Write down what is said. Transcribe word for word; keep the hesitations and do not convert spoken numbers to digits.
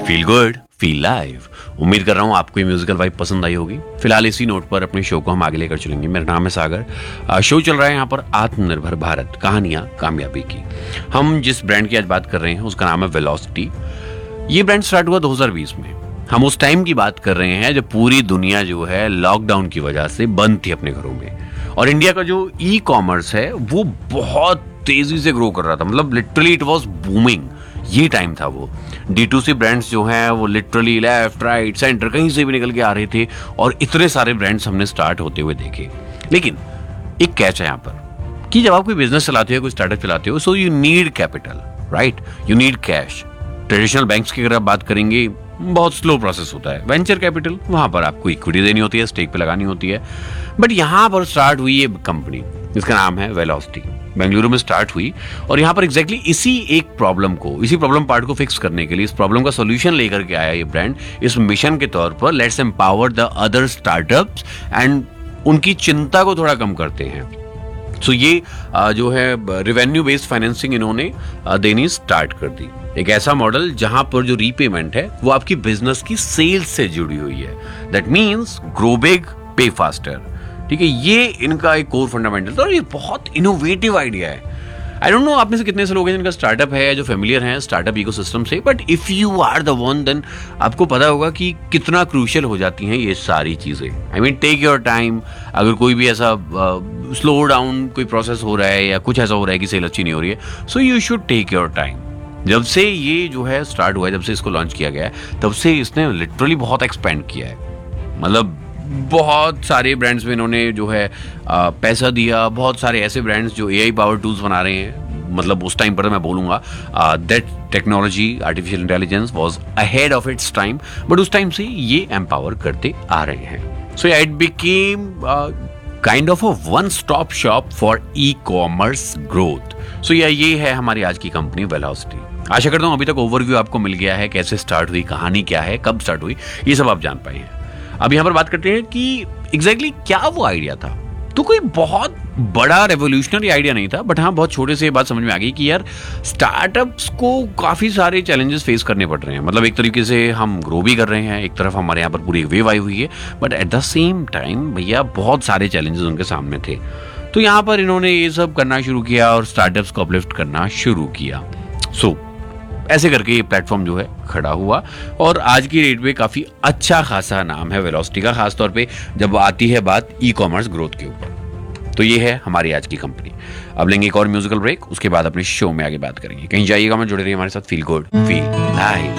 Feel good feel live. उम्मीद कर रहा हूँ आपको ये म्यूजिकल वाइब पसंद आई होगी। फिलहाल इसी नोट पर अपने शो को हम आगे लेकर चलेंगे। मेरा नाम है सागर। आ, शो चल रहा है यहाँ पर आत्मनिर्भर भारत, कहानियां कामयाबी की। हम जिस ब्रांड की आज बात कर रहे हैं उसका नाम है वेलोसिटी। ये ब्रांड स्टार्ट हुआ दो हज़ार बीस में। हम उस टाइम की बात कर रहे हैं जब पूरी दुनिया जो है लॉकडाउन की वजह से बंद थी अपने घरों में, और इंडिया का जो ई कॉमर्स है वो बहुत तेजी से ग्रो कर रहा था। मतलब लिटरली इट वाज बूमिंग। ये टाइम था वो। डी टू सी ब्रांड्स जो हैं वो लिटरली लेफ्ट राइट सेंटर कहीं से भी निकल के आ रहे थे, और इतने सारे ब्रांड्स हमने स्टार्ट होते हुए देखे। लेकिन एक कैच है यहाँ पर कि जब आप कोई बिजनेस चलाते हो, कोई स्टार्टअप चलाते हो, so you need capital, right? You need cash. Traditional banks की अगर आप बात करेंगे बहुत स्लो प्रोसेस होता है। वेंचर कैपिटल, वहां पर आपको इक्विटी देनी होती है, स्टेक पे लगानी होती है। बट यहां पर स्टार्ट हुई ये कंपनी, इसका नाम है वेलोसिटी। बेंगलुरु में स्टार्ट हुई, और यहां पर एग्जैक्टली exactly इसी एक प्रॉब्लम को, इसी प्रॉब्लम पार्ट को फिक्स करने के लिए, इस प्रॉब्लम का सॉल्यूशन लेकर के आया ये ब्रांड इस मिशन के तौर पर। Let's empower the other startups and उनकी चिंता को थोड़ा कम करते हैं। सो so ये जो है रेवेन्यू बेस्ड फाइनेंसिंग इन्होंने देनी स्टार्ट कर दी। एक ऐसा मॉडल जहां पर जो रीपेमेंट है वो आपकी बिजनेस की सेल्स से जुड़ी हुई है। दैट मीन्स ग्रो बिग पे फास्टर। ठीक है, ये इनका एक कोर फंडामेंटल था, और ये बहुत इनोवेटिव आइडिया है। आई डोंट नो आप में से कितने से लोग हैं जिनका स्टार्टअप है, जो फेमिलियर हैं स्टार्टअप इकोसिस्टम से, but if you are the one then आपको पता होगा कि कितना क्रूशियल हो जाती हैं ये सारी चीजें। I mean take your time. अगर कोई भी ऐसा स्लो डाउन कोई प्रोसेस हो रहा है या कुछ ऐसा हो रहा है कि सेल अच्छी नहीं हो रही है, so you should take your time. जब से ये जो है स्टार्ट हुआ है, जब से इसको लॉन्च किया गया है, तब से इसने लिटरली बहुत एक्सपेंड किया है। मतलब बहुत सारे ब्रांड्स में इन्होंने जो है आ, पैसा दिया। बहुत सारे ऐसे ब्रांड्स जो एआई पावर टूल्स बना रहे हैं। मतलब उस टाइम पर मैं बोलूंगा that technology artificial intelligence was ahead of its time, but उस टाइम से ये एम्पावर करते आ रहे हैं। So it became kind of a one stop shop for e commerce growth. सो या ये है हमारी आज की कंपनी वेलोसिटी। आशा करता हूं अभी तक ओवरव्यू आपको मिल गया है, कैसे स्टार्ट हुई, कहानी क्या है, कब स्टार्ट हुई, ये सब आप जान पाए हैं। अब यहां पर बात करते हैं कि एग्जैक्टली exactly क्या वो आइडिया था। तो कोई बहुत बड़ा रेवोल्यूशनरी आइडिया नहीं था, बट हाँ बहुत छोटे से ये बात समझ में आ गई कि यार स्टार्टअप्स को काफी सारे चैलेंजेस फेस करने पड़ रहे हैं। मतलब एक तरीके से हम ग्रो भी कर रहे हैं, एक तरफ हमारे यहाँ पर पूरी वेव आई हुई है, but at the same time भैया बहुत सारे चैलेंजेस उनके सामने थे। तो यहाँ पर इन्होंने ये सब करना शुरू किया और स्टार्टअप्स को अपलिफ्ट करना शुरू किया। सो so, ऐसे करके ये प्लेटफॉर्म जो है खड़ा हुआ, और आज की डेट में काफी अच्छा खासा नाम है वेलोसिटी का, खासतौर पे जब आती है बात ई कॉमर्स ग्रोथ के ऊपर। तो ये है हमारी आज की कंपनी। अब लेंगे एक और म्यूजिकल ब्रेक, उसके बाद अपने शो में आगे बात करेंगे। कहीं जाइएगा मत, जुड़े रहिए हमारे साथ। Feel good feel live.